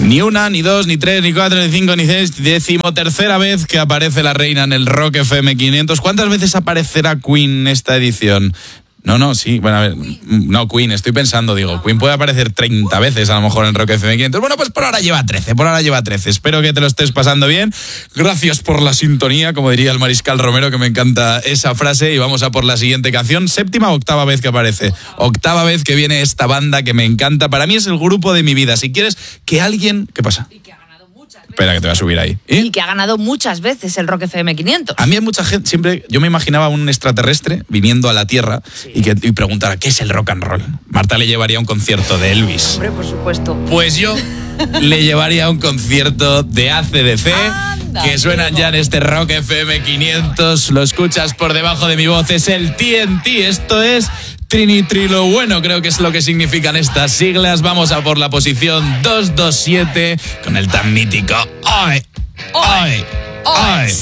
Ni una, ni dos, ni tres, ni cuatro, ni cinco, ni seis. 13ª vez que aparece la reina en el Rock FM 500. ¿Cuántas veces aparecerá Queen esta edición? No, sí, bueno, a ver, no, Queen, estoy pensando, Queen puede aparecer 30 veces a lo mejor en Rock FM 500. Bueno, pues por ahora lleva 13. Espero que te lo estés pasando bien. Gracias por la sintonía, como diría el Mariscal Romero, que me encanta esa frase. Y vamos a por la siguiente canción. 7ª o 8ª vez que aparece. 8ª vez que viene esta banda que me encanta. Para mí es el grupo de mi vida. Si quieres que alguien... ¿Qué pasa? Espera, que te voy a subir ahí. Y que ha ganado muchas veces el Rock FM 500. A mí hay mucha gente, siempre, yo me imaginaba un extraterrestre viniendo a la Tierra y preguntara, ¿qué es el rock and roll? Marta le llevaría a un concierto de Elvis. Hombre, por supuesto. Pues yo le llevaría a un concierto de AC/DC, que suenan ya en este Rock FM 500. Lo escuchas por debajo de mi voz, es el TNT. Esto es Trinitrilo Bueno, creo que es lo que significan estas siglas. Vamos a por la posición 227 con el tan mítico Oi, Oi, Oi.